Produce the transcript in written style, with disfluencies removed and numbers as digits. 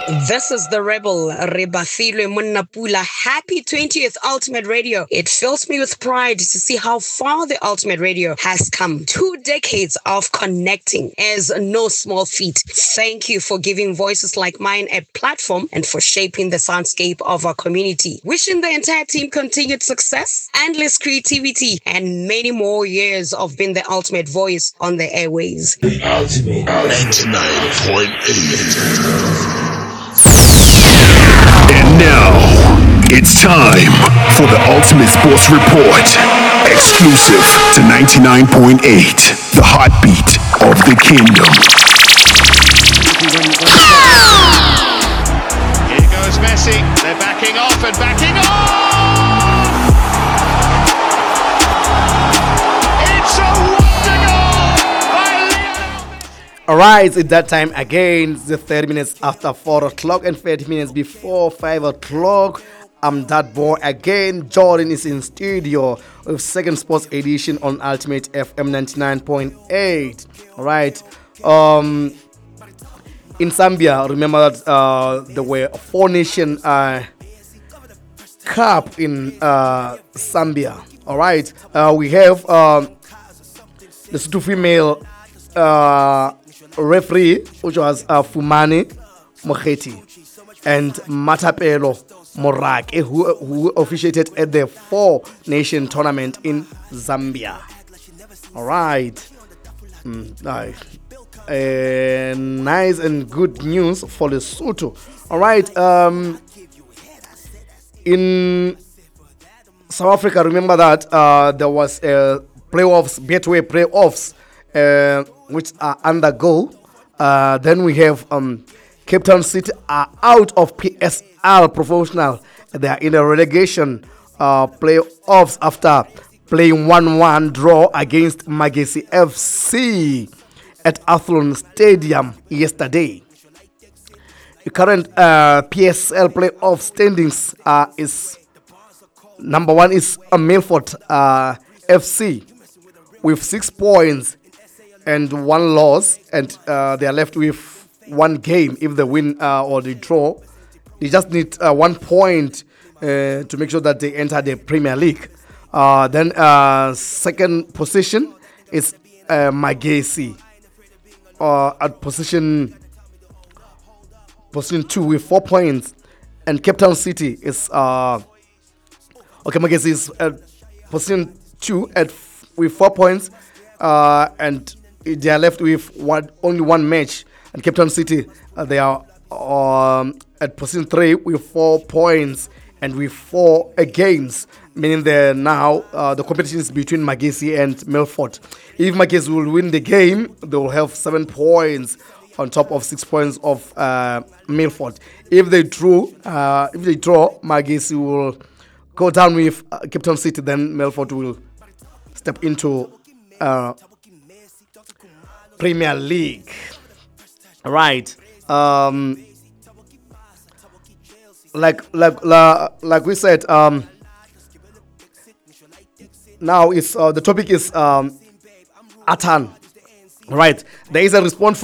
This is the Rebel, Rebafilwe Munnapula. Happy 20th Ultimate Radio. It fills me with pride to see how far the Ultimate Radio has come. 2 decades of connecting is no small feat. Thank you for giving voices like mine a platform and for shaping the soundscape of our community. Wishing the entire team continued success, endless creativity, and many more years of being the ultimate voice on the airways. The Ultimate 99.8. And now, it's time for the Ultimate Sports Report. Exclusive to 99.8, the heartbeat of the kingdom. Here goes Messi. They're backing off and backing off! It's a wonder goal by Lionel Messi! Alright, it's that time again. It's the 30 minutes after 4 o'clock and 30 minutes before 5 o'clock. I'm that boy again. Jordan is in studio with second sports edition on Ultimate FM 99.8. Alright. In Zambia, remember that there were a 4-nation cup in Zambia. Alright. We have the two female referee, which was Fumani Mokheti and Matapelo Morake, who officiated at the 4-nation tournament in Zambia. All right. Nice and good news for Lesotho. All right. In South Africa, remember that there was playoffs, Betway playoffs, which are undergo. Then we have Cape Town City are out of PSL Professional. They are in a relegation playoffs after playing 1-1 draw against Magesi FC at Athlone Stadium yesterday. The current PSL playoff standings is number 1 is Milford FC with 6 points and 1 loss, and they are left with 1 game. If they win or they draw, they just need 1 point to make sure that they enter the Premier League. Then second position is Magesi at position 2 with 4 points, and Cape Town City is Magesi is at position 2 with 4 points, and they are left with only 1 match. And Cape Town City, they are at position 3 with 4 points and with 4 games, meaning that now the competition is between Magesi and Milford. If Magesi will win the game, they will have 7 points on top of 6 points of Milford. If they draw, Magesi will go down with Cape Town City. Then Milford will step into Premier League. Right. Like we said, now is the topic is Atan. Right. There is a response